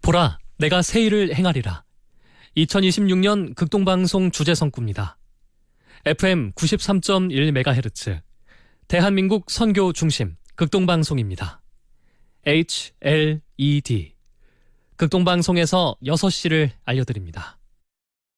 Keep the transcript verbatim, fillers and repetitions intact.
보라, 내가 새 일을 행하리라. 이천이십육 년 극동방송 주제성구입니다. 에프엠 구십삼 점 일 메가헤르츠, 대한민국 선교 중심 극동방송입니다. 에이치 엘 이 디, 극동방송에서 여섯 시를 알려드립니다.